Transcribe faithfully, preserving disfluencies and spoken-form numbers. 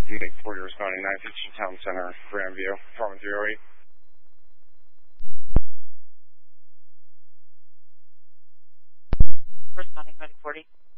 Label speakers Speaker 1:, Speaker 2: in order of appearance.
Speaker 1: Nick forty responding nine fifteen Town Center, Grandview, Department three oh eight.
Speaker 2: Responding nine forty.